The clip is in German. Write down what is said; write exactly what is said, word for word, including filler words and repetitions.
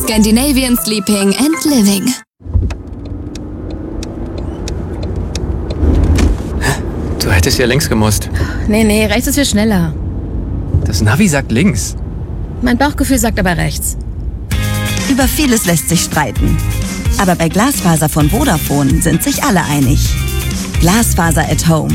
Scandinavian Sleeping and Living. Du hättest ja links gemusst. Nee, nee, rechts ist viel schneller. Das Navi sagt links. Mein Bauchgefühl sagt aber rechts. Über vieles lässt sich streiten. Aber bei Glasfaser von Vodafone sind sich alle einig. Glasfaser at Home.